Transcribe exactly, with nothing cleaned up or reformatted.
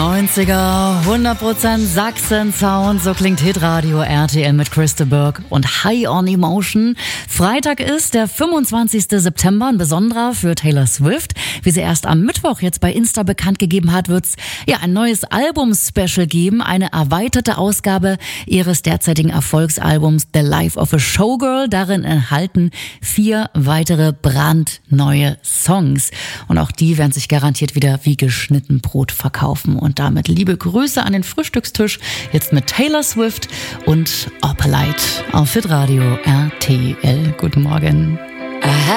neunziger, hundert Prozent Sachsen-Sound, so klingt Hitradio R T L mit Christa Burke und High on Emotion. Freitag ist der fünfundzwanzigster September, ein besonderer für Taylor Swift. Wie sie erst am Mittwoch jetzt bei Insta bekannt gegeben hat, wird's ja ein neues Album-Special geben, eine erweiterte Ausgabe ihres derzeitigen Erfolgsalbums The Life of a Showgirl. Darin enthalten vier weitere brandneue Songs. Und auch die werden sich garantiert wieder wie geschnitten Brot verkaufen. Und damit liebe Grüße an den Frühstückstisch. Jetzt mit Taylor Swift und Opalite auf Hitradio R T L. Guten Morgen. Aha.